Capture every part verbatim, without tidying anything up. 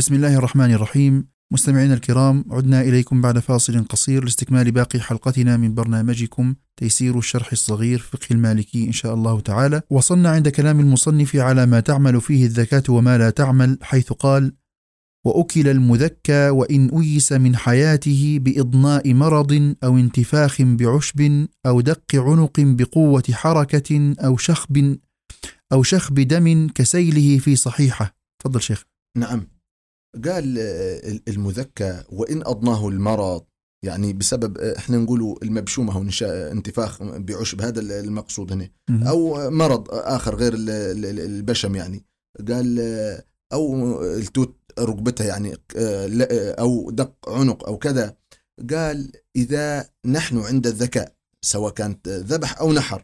بسم الله الرحمن الرحيم. مستمعينا الكرام، عدنا إليكم بعد فاصل قصير لاستكمال باقي حلقتنا من برنامجكم تيسير الشرح الصغير فقه المالكي إن شاء الله تعالى. وصلنا عند كلام المصنف على ما تعمل فيه الذكاة وما لا تعمل، حيث قال: وأكل المذكى وإن أيس من حياته بإضناء مرض أو انتفاخ بعشب أو دق عنق بقوة حركة أو شخب أو شخب دم كسيله في صحيحة. تفضل شيخ. نعم، قال المذكى وإن أضناه المرض، يعني بسبب احنا نقوله المبشومة هو انتفاخ بعشب، هذا المقصود هنا، أو مرض آخر غير البشم، يعني قال أو التوت ركبتها يعني، أو دق عنق أو كذا. قال إذا نحن عند الذكاء سواء كانت ذبح أو نحر،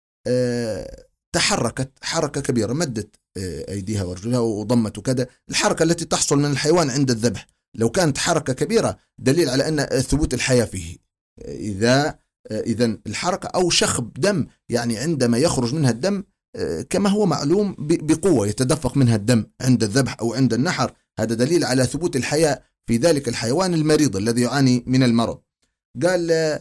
تحركت حركة كبيرة، مدت أيديها ورجلها وضمت وكذا، الحركة التي تحصل من الحيوان عند الذبح لو كانت حركة كبيرة دليل على أن ثبوت الحياة فيه. إذا إذن الحركة أو شخب دم، يعني عندما يخرج منها الدم كما هو معلوم بقوة يتدفق منها الدم عند الذبح أو عند النحر، هذا دليل على ثبوت الحياة في ذلك الحيوان المريض الذي يعاني من المرض. قال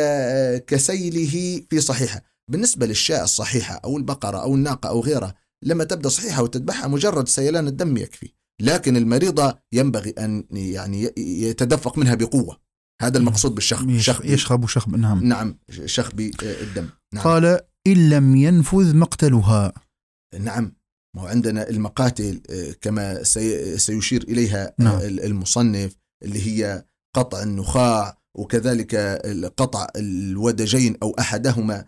كسيله في صحيحة. بالنسبة للشاة الصحيحة أو البقرة أو الناقة أو غيرها، لما تبدأ صحيحة وتذبحها مجرد سيلان الدم يكفي، لكن المريضة ينبغي أن يعني يتدفق منها بقوة، هذا المقصود بالشخب. يشخب شخب. نعم نعم، شخب الدم. نعم. قال إن لم ينفذ مقتلها. نعم، ما هو عندنا المقاتل كما سيشير إليها نعم. المصنف، اللي هي قطع النخاع، وكذلك قطع الودجين أو أحدهما،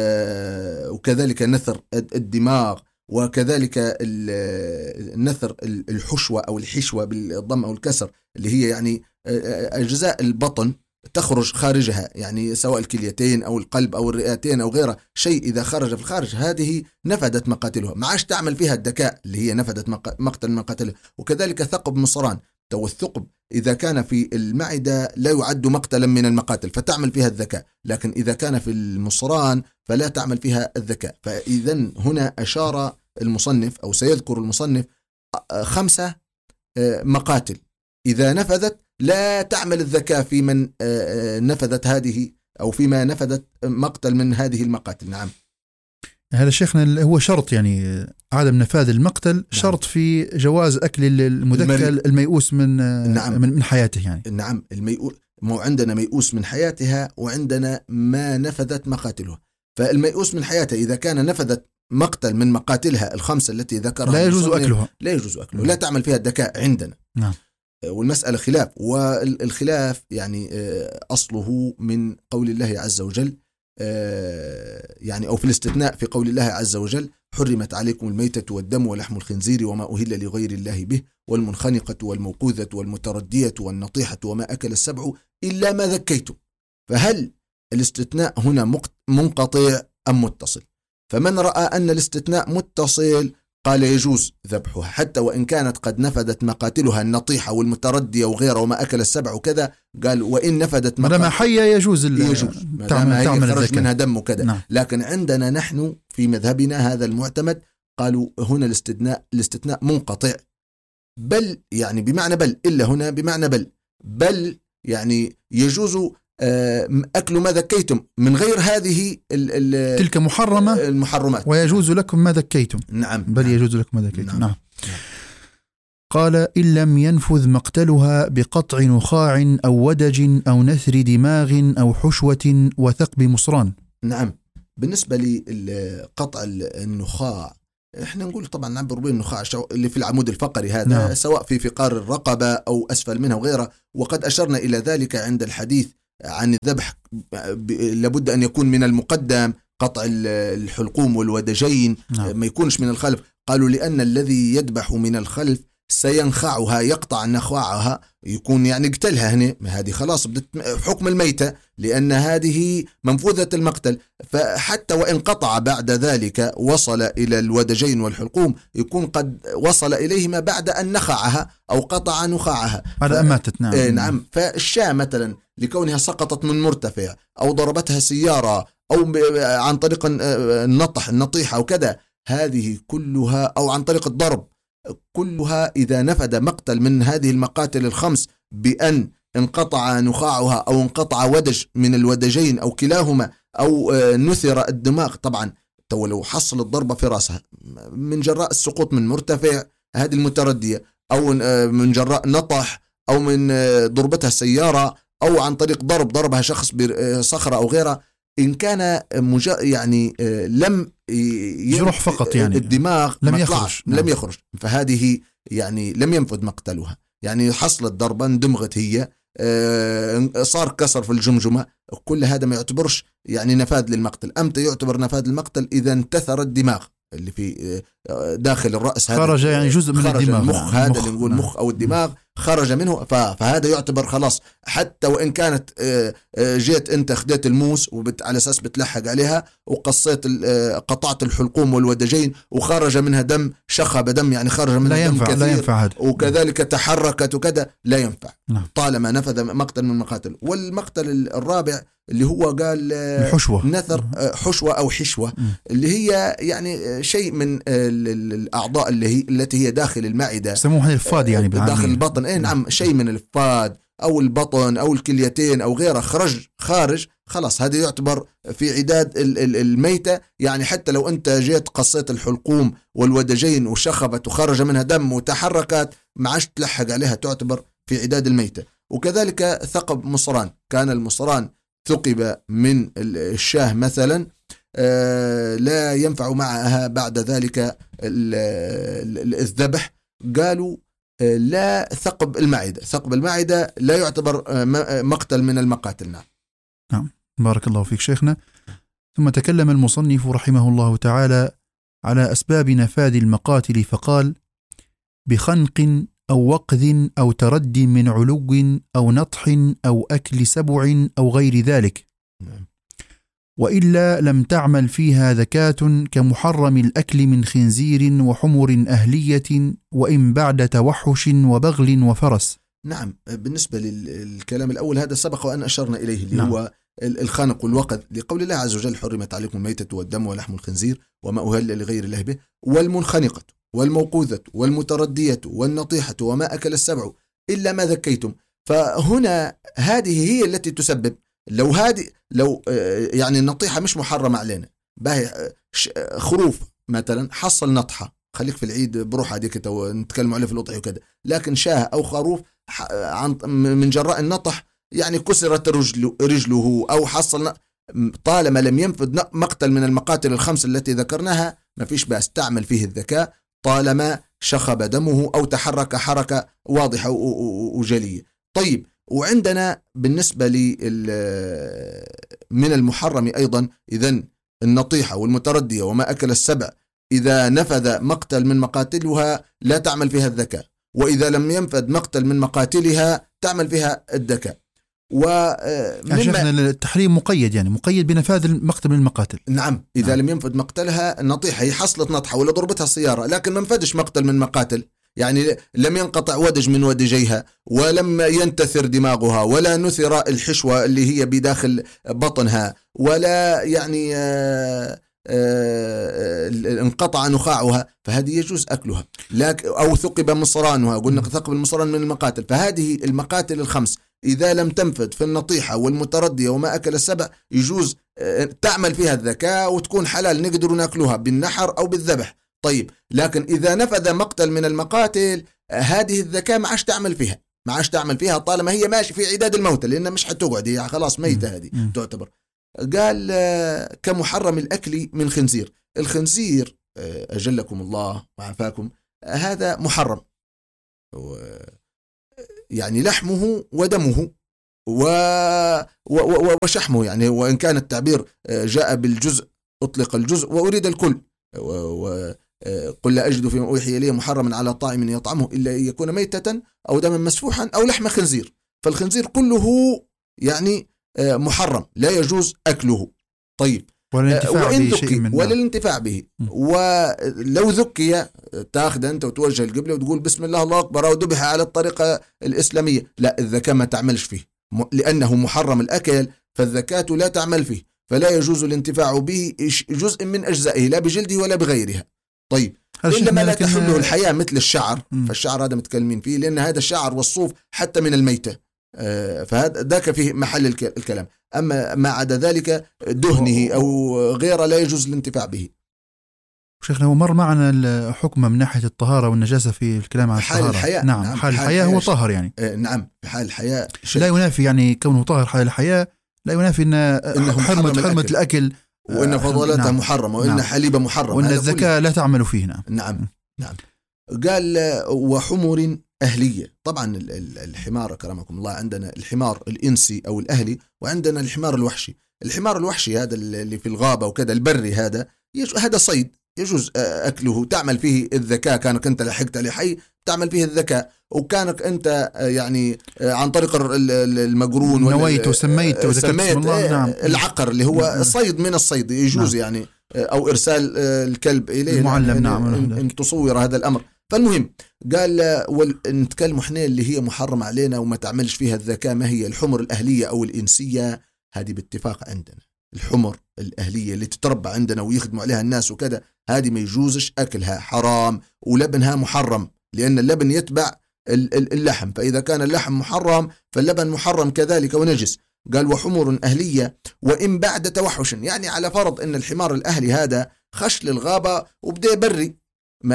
وكذلك نثر الدماغ، وكذلك النثر الحشوة أو الحشوة بالضم أو الكسر، اللي هي يعني أجزاء البطن تخرج خارجها، يعني سواء الكليتين أو القلب أو الرئتين أو غيره شيء، إذا خرج في الخارج هذه نفدت مقاتلها، ما عادش تعمل فيها الذكاء اللي هي نفدت مقتل مقاتلها. وكذلك ثقب مصران، تو الثقب إذا كان في المعدة لا يعد مقتلا من المقاتل فتعمل فيها الذكاء، لكن إذا كان في المصران فلا تعمل فيها الذكاء. فإذن هنا أشار المصنف أو سيذكر المصنف خمسة مقاتل إذا نفذت لا تعمل الذكاء في من نفذت هذه أو فيما نفذت مقتل من هذه المقاتل. نعم، هذا شيخنا هو شرط، يعني عدم نفاذ المقتل. نعم. شرط في جواز أكل المذكى الميؤوس من نعم. من حياته يعني. نعم، الميؤوس، مو عندنا ميؤوس من حياتها وعندنا ما نفذت مقاتلها. فالميؤوس من حياتها إذا كان نفذت مقتل من مقاتلها الخمسة التي ذكرها لا يجوز أكلها، لا يجوز أكلها، لا تعمل فيها الذكاء عندنا. نعم. والمسألة خلاف، والخلاف يعني أصله من قول الله عز وجل، يعني أو في الاستثناء في قول الله عز وجل: حرمت عليكم الميتة والدم ولحم الخنزير وما أهل لغير الله به والمنخنقة والموقوذة والمتردية والنطيحة وما أكل السبع إلا ما ذكيتم. فهل الاستثناء هنا منقطع أم متصل؟ فمن رأى أن الاستثناء متصل قال يجوز ذبحها حتى وإن كانت قد نفذت مقاتلها النطيحة والمتردية وغيره وما أكل السبع وكذا. قال وإن نفذت مقاتل ما حية يجوز يجوز تعمل, تعمل خرج منها دم وكذا. نعم. لكن عندنا نحن في مذهبنا هذا المعتمد، قالوا هنا الاستثناء الاستثناء منقطع، بل يعني بمعنى بل، إلا هنا بمعنى بل بل يعني يجوز أكل ما ذكيتم من غير هذه تلك محرمة المحرمات، ويجوز لكم ما ذكيتم. نعم، بل نعم. يجوز لكم ما ذكيتم. نعم. نعم. قال إن لم ينفذ مقتلها بقطع نخاع أو ودج أو نثر دماغ أو حشوة وثقب مصران. نعم، بالنسبة لقطع النخاع احنا نقول طبعا نعبر بين النخاع اللي في العمود الفقري هذا. نعم. سواء في فقار الرقبة أو أسفل منها وغيره، وقد أشرنا إلى ذلك عند الحديث عن الذبح، لابد أن يكون من المقدم قطع الحلقوم والودجين. نعم. ما يكونش من الخلف. قالوا لأن الذي يذبح من الخلف سينخعها، يقطع نخاعها، يكون يعني قتلها هنا، هذه خلاص حكم الميتة، لأن هذه منفوذة المقتل. فحتى وإن قطع بعد ذلك وصل إلى الودجين والحلقوم، يكون قد وصل إليهما بعد أن نخعها أو قطع نخاعها بعد أن ماتت. نعم. إيه نعم. فالشاة مثلا لكونها سقطت من مرتفع أو ضربتها سيارة أو عن طريق النطح النطيحة أو كذا، هذه كلها، أو عن طريق الضرب كلها إذا نفد مقتل من هذه المقاتل الخمس بأن انقطع نخاعها أو انقطع ودج من الودجين أو كلاهما أو نثر الدماغ. طبعا لو حصل الضربة في رأسها من جراء السقوط من مرتفع هذه المتردية، أو من جراء نطح، أو من ضربتها سيارة، أو عن طريق ضرب ضربها شخص بصخرة أو غيرها، إن كان مج... يعني لم جرح فقط يعني الدماغ لم يخرج لم يخرج فهذه يعني لم ينفذ مقتلها. يعني حصلت ضربة اندمغت هي، صار كسر في الجمجمة، كل هذا ما يعتبرش يعني نفاذ للمقتل. أمتى يعتبر نفاذ المقتل؟ إذا انتثر الدماغ اللي في داخل الرأس، خرج يعني جزء من خرج الدماغ، المخ، هذا اللي نقول المخ أو الدماغ خرج منه، فهذا يعتبر خلاص. حتى وإن كانت جيت أنت خديت الموس وعلى أساس بتلحق عليها وقصيت قطعت الحلقوم والودجين وخرج منها دم، شخب دم يعني خرج منها لا دم ينفع كثير، لا ينفع هذا. وكذلك تحركت وكذا، لا ينفع نعم. طالما نفذ مقتل من المقاتل. والمقتل الرابع اللي هو قال الحشوة. نثر حشوة أو حشوة، اللي هي يعني شيء من الأعضاء اللي هي التي هي داخل المعدة، يسموها الفاد يعني داخل البطن. إيه نعم، شيء من الفاد أو البطن أو الكليتين أو غيره خرج خارج، خلاص هذا يعتبر في عداد الميتة. يعني حتى لو أنت جيت قصيت الحلقوم والودجين وشخبت وخرج منها دم وتحركت، ما عادش تلحق عليها، تعتبر في عداد الميتة. وكذلك ثقب مصران، كان المصران ثقب من الشاه مثلا، لا ينفع معها بعد ذلك الذبح. قالوا لا ثقب المعدة، ثقب المعدة لا يعتبر مقتل من المقاتل. نعم. نعم، بارك الله فيك شيخنا. ثم تكلم المصنف رحمه الله تعالى على أسباب نفاذ المقاتل فقال: بخنق أو وقذ أو ترد من علو أو نطح أو أكل سبع أو غير ذلك، وإلا لم تعمل فيها ذكاة كمحرم الأكل من خنزير وحمر أهلية، وإن بعد توحش وبغل وفرس. نعم، بالنسبة للكلام الأول هذا سبق وأن أشرنا إليه، اللي نعم. هو الخنق والوقذ، لقول الله عز وجل: حرمت عليكم الميتة والدم ولحم الخنزير وما أهل لغير الله به، والمنخنقة والموقوذة والمتردية والنطيحة وما أكل السبع إلا ما ذكيتم. فهنا هذه هي التي تسبب، لو هذه لو يعني النطيحة مش محرمة علينا، باهي خروف مثلا حصل نطحة، خليك في العيد بروح هذيك نتكلم عليه في الأضحية وكذا، لكن شاه أو خروف من جراء النطح يعني كسرت رجله, رجله أو حصل، طالما لم ينفذ مقتل من المقاتل الخمس التي ذكرناها ما فيش بأس تعمل فيه الذكاء، طالما شخب دمه أو تحرك حركة واضحة وجلية. طيب، وعندنا بالنسبة لي من المحرم أيضا إذن النطيحة والمتردية وما أكل السبع، إذا نفذ مقتل من مقاتلها لا تعمل فيها الذكاء، وإذا لم ينفذ مقتل من مقاتلها تعمل فيها الذكاء. ومما التحريم مقيد، يعني مقيد بنفاذ المقتل من المقاتل. نعم، إذا نعم. لم ينفذ مقتلها النطيحة، هي حصلت نطحة ولا ضربتها السيارة لكن ما نفذش مقتل من مقاتل، يعني لم ينقطع ودج من ودجيها ولم ينتثر دماغها ولا نثر الحشوة اللي هي بداخل بطنها ولا يعني آآ آآ انقطع نخاعها، فهذه يجوز أكلها. لكن أو ثقب مصرانها، قلنا ثقب المصران من المقاتل، فهذه المقاتل الخمس إذا لم تنفذ في النطيحة والمتردية وما أكل السبع يجوز تعمل فيها الذكاء وتكون حلال، نقدر نأكلها بالنحر أو بالذبح. طيب، لكن إذا نفذ مقتل من المقاتل هذه الذكاء ما عادش تعمل فيها، ما عادش تعمل فيها طالما هي ماشي في عداد الموتى، لأنها مش حتقعد، هي خلاص ميتة هذه تعتبر. قال كمحرم الأكل من خنزير. الخنزير أجلكم الله وعافاكم هذا محرم، يعني لحمه ودمه و... و... وشحمه، يعني وإن كان التعبير جاء بالجزء أطلق الجزء وأريد الكل، وقل لا أجد فيما أوحي لي محرما على طاعم يطعمه إلا أن يكون ميتة أو دما مسفوحا أو لحم خنزير. فالخنزير كله يعني محرم لا يجوز أكله. طيب، وإن ذكي ولا الانتفاع به، ولو ذكي تاخذ أنت وتوجه القبلة وتقول بسم الله الله أكبر أو ذبح على الطريقة الإسلامية، لا، الذكاء ما تعملش فيه لأنه محرم الأكل، فالذكاة لا تعمل فيه، فلا يجوز الانتفاع به جزء من أجزائه لا بجلده ولا بغيرها. طيب، إنما لا تحله الحياة مثل الشعر. م. فالشعر هذا متكلمين فيه، لأن هذا الشعر والصوف حتى من الميتة، فهذا ذاك فيه محل الكلام. أما ما عدا ذلك دهنه أو غيره لا يجوز الانتفاع به. شيخنا هو مر معنا حكم من ناحية الطهارة والنجاسة في الكلام عن حال الحياة. نعم, نعم. حال الحياة هو طاهر يعني. نعم في حال الحياة لا ينافي يعني كونه طاهر حال الحياة، لا ينافي إن إنه حرمة حرمة الأكل وإن فضلاتها نعم. محرمة وإن نعم. حليبة محرمة وإن الزكاة لا تعمل فيه. نعم نعم نعم. قال وحمر أهلية. طبعا الحمار كرمكم الله عندنا الحمار الإنسي أو الأهلي، وعندنا الحمار الوحشي. الحمار الوحشي هذا اللي في الغابة وكذا البري، هذا هذا صيد يجوز أكله، تعمل فيه الذكاء. كانك أنت لحقت عليه حي تعمل فيه الذكاء، وكانك أنت يعني عن طريق المقرون نويت وسميت وسميت نعم. العقر اللي هو نعم. صيد من الصيد يجوز نعم. يعني أو إرسال الكلب إليه المعلم يعني نعم. إن تصور هذا الأمر. فالمهم قال نتكلم احنا اللي هي محرم علينا وما تعملش فيها الذكاء، ما هي الحمر الأهلية أو الإنسية. هذه باتفاق عندنا الحمر الأهلية اللي تتربى عندنا ويخدموا عليها الناس وكذا، هذه ما يجوزش أكلها، حرام، ولبنها محرم، لأن اللبن يتبع اللحم، فإذا كان اللحم محرم فاللبن محرم كذلك ونجس. قال وحمر أهلية وإن بعد توحش، يعني على فرض أن الحمار الأهلي هذا خش للغابة وبدأ بري، ما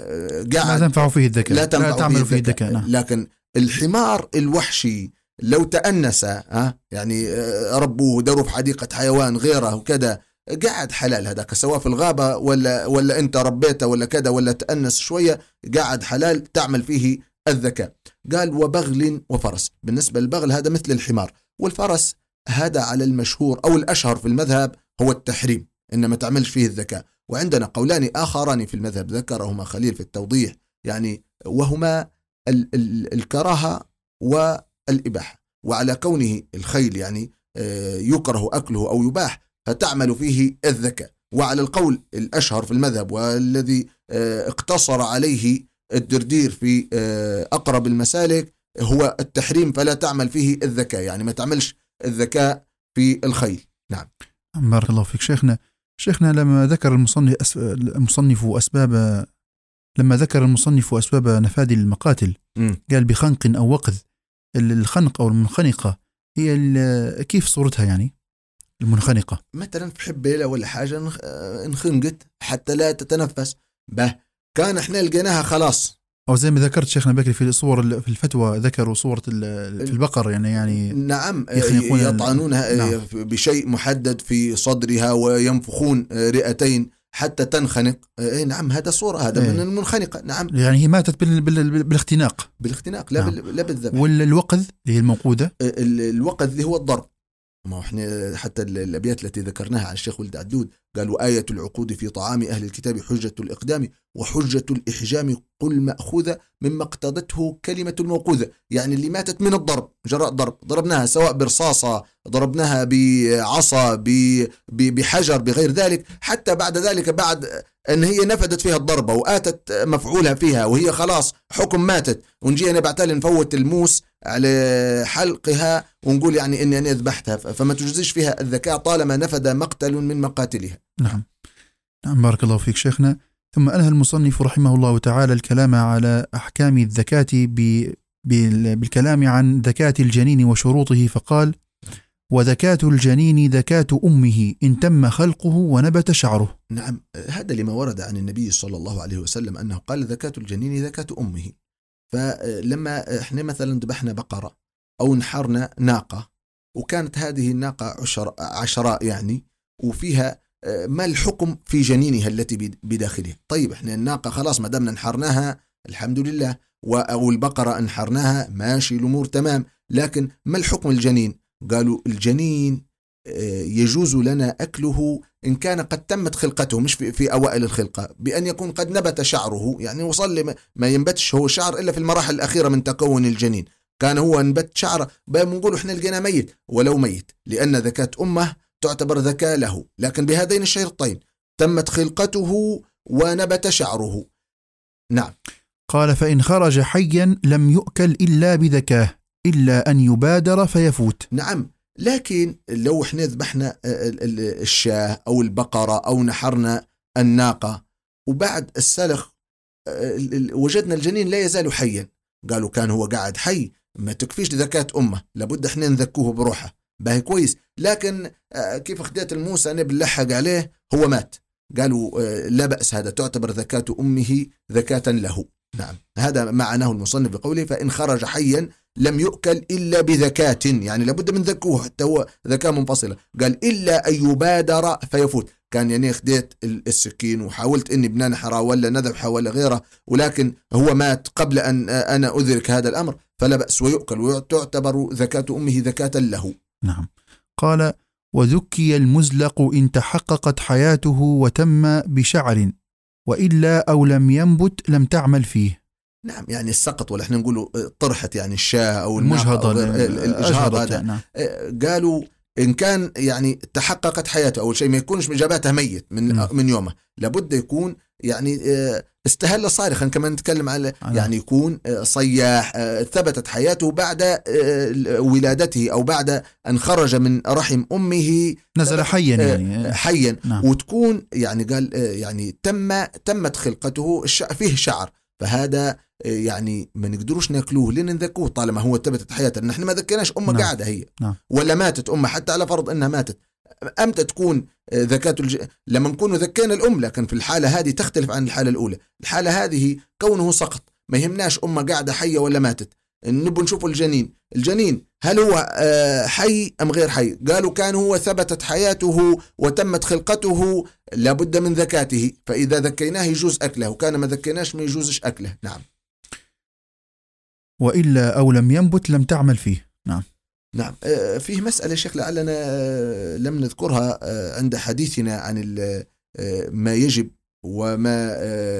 قاعد لا تنفع فيه الذكاء، لا, لا تعمل فيه الذكاء نعم. لكن الحمار الوحشي لو تأنس ها يعني ربوه داروا في حديقة حيوان غيره وكذا، قاعد حلال هذاك، سواء في الغابة ولا ولا أنت ربيته ولا كذا ولا تأنس شوية، قاعد حلال تعمل فيه الذكاء. قال وبغل وفرس. بالنسبة للبغل هذا مثل الحمار، والفرس هذا على المشهور أو الأشهر في المذهب هو التحريم، إنما تعملش فيه الذكاء. وعندنا قولان آخران في المذهب ذكرهما خليل في التوضيح يعني، وهما ال- ال- الكراهة والإباحة. وعلى كونه الخيل يعني يكره أكله أو يباح فتعمل فيه الذكاء. وعلى القول الأشهر في المذهب والذي اقتصر عليه الدردير في أقرب المسالك هو التحريم، فلا تعمل فيه الذكاء، يعني ما تعملش الذكاء في الخيل. نعم بارك الله فيك شيخنا. شيخنا لما ذكر المصنف المصنف أسباب لما ذكر المصنف أسباب نفاذ المقاتل م. قال بخنق أو وقذ. الخنق أو المنخنقة هي كيف صورتها يعني؟ المنخنقة مثلا في حبيلة ولا حاجة انخنقت حتى لا تتنفس به، كان احنا لقيناها خلاص. أو زي ما ذكرت شيخنا بكري في صور في الفتوى ذكروا صورة في البقر يعني يعني نعم يطعنونها نعم. بشيء محدد في صدرها وينفخون رئتين حتى تنخنق. اي نعم هذا صورة، هذا إيه. من المنخنقة. نعم يعني هي ماتت بال... بال... بالاختناق بالاختناق لا, نعم. بال... لا بالذبح. والوقذ اللي هي الموقودة، الوقذ اللي هو الضرب. ما احنا حتى الأبيات التي ذكرناها عن الشيخ ولد عدود قالوا آية العقود في طعام أهل الكتاب حجة الإقدام وحجة الإحجام قل مأخوذة مما اقتضته كلمة الموقوذة، يعني اللي ماتت من الضرب جراء ضرب، ضربناها سواء برصاصة، ضربناها بعصا، بحجر، بغير ذلك، حتى بعد ذلك بعد أن هي نفدت فيها الضربة وآتت مفعولها فيها وهي خلاص حكم ماتت، ونجي أنا بعتالي نفوت الموس على حلقها ونقول يعني إني أنا ذبحتها، فما تجزيش فيها الذكاء طالما نفد مقتل من مقاتلها. نعم نعم بارك الله فيك شيخنا. ثم أنهى المصنف رحمه الله تعالى الكلام على أحكام الذكاة بالكلام عن ذكاة الجنين وشروطه، فقال وذكاة الجنين ذكاة أمه إن تم خلقه ونبت شعره. نعم هذا لما ورد عن النبي صلى الله عليه وسلم أنه قال ذكاة الجنين ذكاة أمه. فلما احنا مثلا ذبحنا بقرة أو نحرنا ناقة وكانت هذه الناقة عشر عشراء يعني وفيها ما الحكم في جنينها التي بداخلها؟ طيب احنا الناقة خلاص ما دامنا نحرناها الحمد لله، أو البقرة انحرناها ماشي الأمور تمام، لكن ما الحكم الجنين؟ قالوا الجنين يجوز لنا أكله إن كان قد تمت خلقته، مش في, في أوائل الخلقة، بأن يكون قد نبت شعره، يعني وصل ما ينبتش هو الشعر إلا في المراحل الأخيرة من تكون الجنين، كان هو نبت شعره بنقول إحنا لقينا ميت ولو ميت، لأن ذكاة أمه تعتبر ذكاء له، لكن بهذين الشرطين تمت خلقته ونبت شعره. نعم قال فإن خرج حيا لم يؤكل إلا بذكاه إلا أن يبادر فيفوت. نعم لكن لو احنا ذبحنا الشاه أو البقرة أو نحرنا الناقة وبعد السلخ وجدنا الجنين لا يزال حيا. قالوا كان هو قاعد حي ما تكفيش ذكاة أمه، لابد احنا نذكوه بروحه، باهي كويس. لكن كيف خديت الموسى نبي نلحق عليه هو مات. قالوا لا بأس، هذا تعتبر ذكاة أمه ذكاة له. نعم، هذا معناه المصنف بقوله فإن خرج حيا لم يؤكل إلا بذكاة، يعني لابد من ذكوه حتى هو ذكاة منفصلة. قال إلا أن يبادر فيفوت، كان يعني خديت السكين وحاولت إني بننحره ولا نذبحه ولا غيره، ولكن هو مات قبل أن أنا أدرك هذا الأمر، فلا بأس ويؤكل وتعتبر ذكاة أمه ذكاة له. نعم. قال وذكي المزلق إن تحققت حياته وتم بشعر، وإلا أو لم ينبت لم تعمل فيه. نعم، يعني السقط، ولا احنا نقولوا طرحت يعني الشاه أو المجهضة الإجهاض هذا. نعم. قالوا إن كان يعني تحققت حياته، أول شيء ما يكونش من جابته ميت من م. من يومه، لابد يكون يعني استهل صارخا كما نتكلم على أنا. يعني يكون صياح، ثبتت حياته بعد ولادته أو بعد أن خرج من رحم أمه نزل حيا يعني حيا. نعم. وتكون يعني قال يعني تم تمت خلقته فيه شعر، فهذا يعني ما نقدروش ناكلوه لين نذكوه طالما هو ثبتت حياته. نحن ما ذكيناش أمه. نعم. قاعدة هي. نعم. ولا ماتت أمه، حتى على فرض أنها ماتت، أمتى تكون ذكاة الج... لما نكون ذكينا الأم. لكن في الحالة هذه تختلف عن الحالة الأولى. الحالة هذه كونه سقط، ما يهمناش أمه قاعدة حية ولا ماتت، نبو نشوف الجنين. الجنين هل هو حي أم غير حي؟ قالوا كان هو ثبتت حياته وتمت خلقته لابد من ذكاته، فإذا ذكيناه يجوز أكله، وكان ما ذكيناش ما يجوزش أكله. نعم. وإلا أو لم ينبت لم تعمل فيه. نعم. نعم. فيه مسألة شيخ لعلنا لم نذكرها عند حديثنا عن ما يجب وما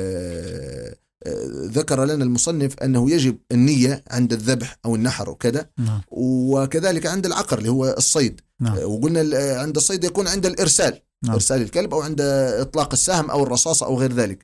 ذكر لنا المصنف أنه يجب النية عند الذبح أو النحر وكذا. نعم. وكذلك عند العقر اللي هو الصيد. نعم. وقلنا عند الصيد يكون عند الإرسال. نعم. إرسال الكلب، أو عند إطلاق السهم أو الرصاصة أو غير ذلك.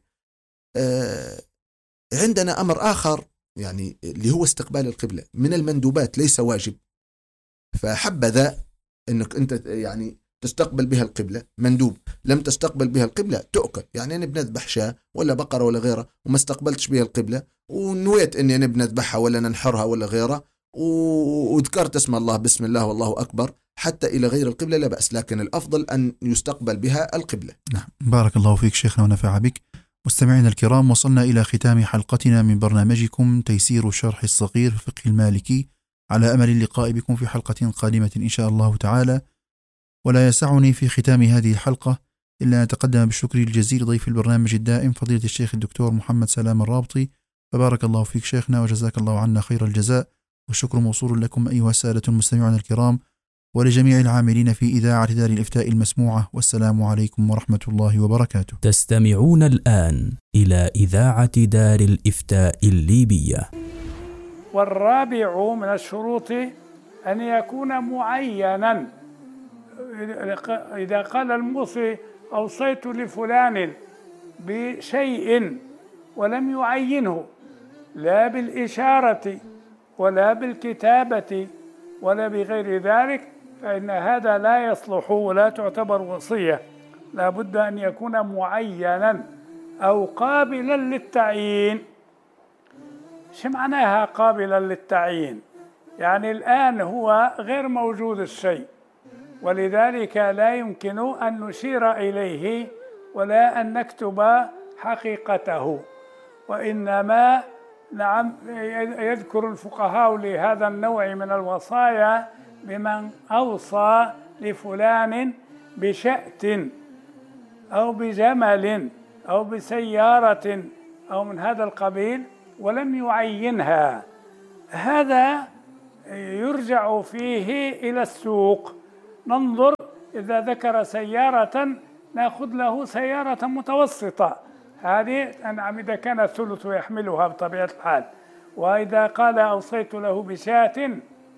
عندنا أمر آخر يعني اللي هو استقبال القبلة من المندوبات، ليس واجب. فحبذا أنك أنت يعني تستقبل بها القبلة، مندوب. لم تستقبل بها القبلة تؤكل، يعني أنا بنذبح شاة ولا بقرة ولا غيره وما استقبلتش بها القبلة، ونويت أني أنا بنذبحها ولا ننحرها ولا غيره، وذكرت اسم الله بسم الله والله أكبر حتى إلى غير القبلة، لا بأس، لكن الأفضل أن يستقبل بها القبلة. نعم. بارك الله فيك شيخنا ونفع بك. مستمعينا الكرام، وصلنا إلى ختام حلقتنا من برنامجكم تيسير الشرح الصغير في الفقه المالكي، على أمل اللقاء بكم في حلقة قادمة إن شاء الله تعالى. ولا يسعني في ختام هذه الحلقة إلا أن أتقدم بالشكر الجزيل ضيف البرنامج الدائم فضيلة الشيخ الدكتور محمد سلام الرابطي، فبارك الله فيك شيخنا وجزاك الله عنا خير الجزاء، والشكر موصول لكم أيها السادة المستمعون الكرام، ولجميع العاملين في إذاعة دار الإفتاء المسموعة. والسلام عليكم ورحمة الله وبركاته. تستمعون الآن إلى إذاعة دار الإفتاء الليبية. والرابع من الشروط أن يكون معينا. إذا قال الموصي أوصيت لفلان بشيء ولم يعينه لا بالإشارة ولا بالكتابة ولا بغير ذلك، فإن هذا لا يصلح ولا تعتبر وصية. لا بد أن يكون معينا أو قابلا للتعيين. شو معناها قابلا للتعيين؟ يعني الآن هو غير موجود الشيء، ولذلك لا يمكن أن نشير إليه ولا أن نكتب حقيقته، وإنما نعم يذكر الفقهاء لهذا النوع من الوصايا بمن أوصى لفلان بشأة أو بجمل أو بسيارة أو من هذا القبيل ولم يعينها. هذا يرجع فيه إلى السوق، ننظر إذا ذكر سيارة نأخذ له سيارة متوسطة، هذه نعم إذا كان الثلث يحملها بطبيعة الحال. وإذا قال أوصيت له بشاة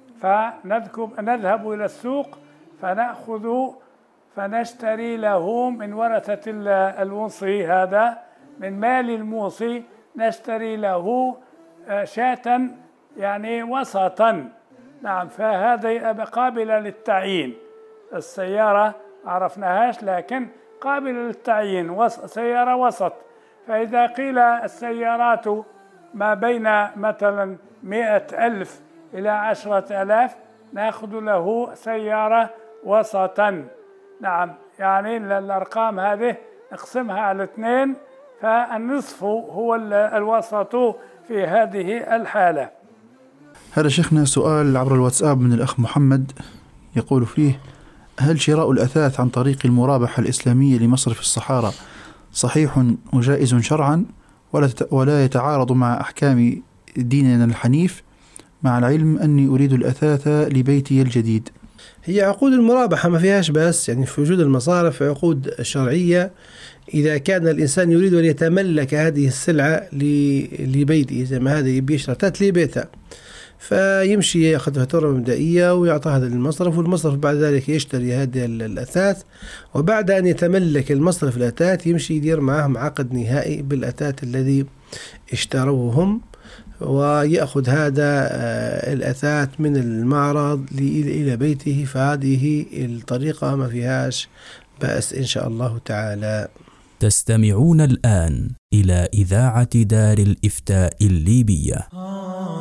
فنذهب إلى السوق فنأخذ فنشتري له من ورثة الوصي، هذا من مال الموصي نشتري له شاة يعني وسطا. نعم، فهذا قابلة للتعيين. السيارة عرفناهاش لكن قابلة للتعيين، سيارة وسط. فإذا قيل السيارات ما بين مثلا مئة ألف إلى عشرة ألاف نأخذ له سيارة وسطا. نعم، يعني الأرقام هذه نقسمها على اثنين، فالنصف هو الوسط في هذه الحالة. هذا شيخنا سؤال عبر الواتساب من الأخ محمد يقول فيه: هل شراء الأثاث عن طريق المرابحة الإسلامية لمصرف الصحارى صحيح وجائز شرعا ولا يتعارض مع أحكام ديننا الحنيف، مع العلم أني أريد الأثاث لبيتي الجديد؟ هي عقود المرابحة ما فيهاش بس، يعني في وجود المصارف عقود شرعية إذا كان الإنسان يريد أن يتملك هذه السلعة لبيته، زي ما هذا بيشتري أثاث لبيته، فيمشي يأخذ فاتورة مبدئية ويعطى هذا للمصرف، والمصرف بعد ذلك يشتري هذه الأثاث، وبعد أن يتملك المصرف الأثاث يمشي يدير معهم عقد نهائي بالأثاث الذي اشتروه هم، ويأخذ هذا الأثاث من المعرض إلى بيته. فهذه الطريقة ما فيهاش بأس إن شاء الله تعالى. تستمعون الآن إلى إذاعة دار الإفتاء الليبية.